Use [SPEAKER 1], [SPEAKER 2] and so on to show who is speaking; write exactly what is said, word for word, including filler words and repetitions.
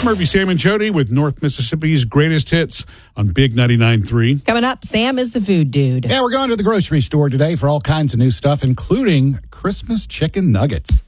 [SPEAKER 1] Murphy, Sam, and Jody with North Mississippi's greatest hits on Big ninety-nine point three.
[SPEAKER 2] Coming up, Sam is the food dude.
[SPEAKER 3] Yeah, we're going to the grocery store today for all kinds of new stuff, including Christmas chicken nuggets.